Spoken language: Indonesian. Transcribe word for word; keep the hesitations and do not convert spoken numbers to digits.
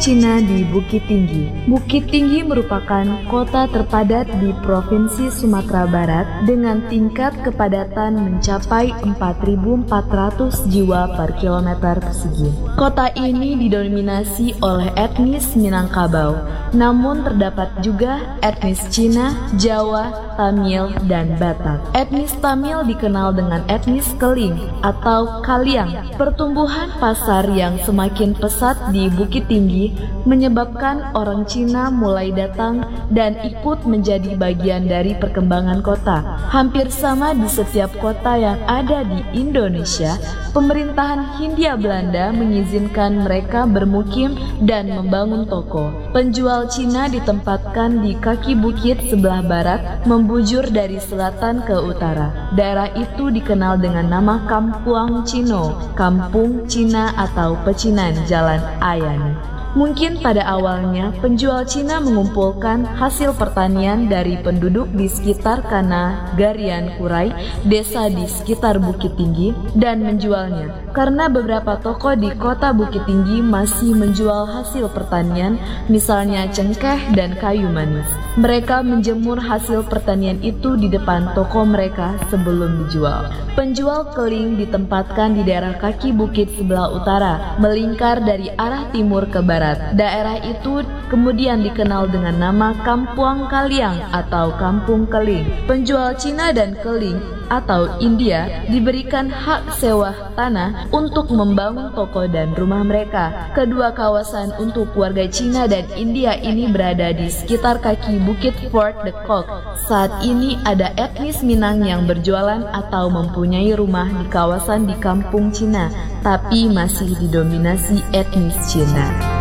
Cina di Bukit Tinggi. Bukit Tinggi merupakan kota terpadat di Provinsi Sumatera Barat dengan tingkat kepadatan mencapai empat ribu empat ratus jiwa per kilometer persegi. Kota ini didominasi oleh etnis Minangkabau, namun terdapat juga etnis Cina, Jawa, Tamil, dan Batak. Etnis Tamil dikenal dengan etnis Keling atau Kaliang. Pertumbuhan pasar yang semakin pesat di Bukit Tinggi menyebabkan orang Cina mulai datang dan ikut menjadi bagian dari perkembangan kota. Hampir sama di setiap kota yang ada di Indonesia, pemerintahan Hindia Belanda mengizinkan mereka bermukim dan membangun toko. Penjual Cina ditempatkan di kaki bukit sebelah barat, membujur dari selatan ke utara. Daerah itu dikenal dengan nama Kampuang Cino, Kampung Cina atau Pecinan Jalan Ayani. Mungkin pada awalnya penjual Cina mengumpulkan hasil pertanian dari penduduk di sekitar Kana, Garian, Kurai, desa di sekitar Bukit Tinggi, dan menjualnya. Karena beberapa toko di kota Bukit Tinggi masih menjual hasil pertanian, misalnya cengkeh dan kayu manis. Mereka menjemur hasil pertanian itu di depan toko mereka sebelum dijual. Penjual keling ditempatkan di daerah kaki bukit sebelah utara, melingkar dari arah timur ke barat. Daerah itu kemudian dikenal dengan nama Kampuang Kaliang atau Kampung Keling. Penjual Cina dan Keling atau India diberikan hak sewa tanah untuk membangun toko dan rumah mereka. Kedua kawasan untuk warga Cina dan India ini berada di sekitar kaki bukit Fort de Kock. Saat ini ada etnis Minang yang berjualan atau mempunyai rumah di kawasan di Kampung Cina, tapi masih didominasi etnis Cina.